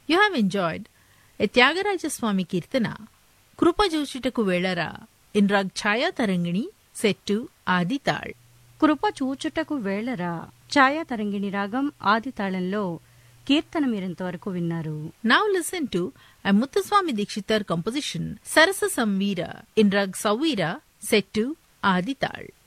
You have enjoyed a Tyagaraja Kirtana, Krupa Chuchutaku Vellara, in Rag Chaya Tarangini, set to Adi Tal. కృప చూచుటకు వేళరా ఛాయా తరంగిణి రాగం ఆది తాళంలో కీర్తన మీరింతవరకు విన్నారు. Now listen to a Muthuswami Dikshitar composition, Sarasa Samveera, in Rag Savveera, set to Adi Tal.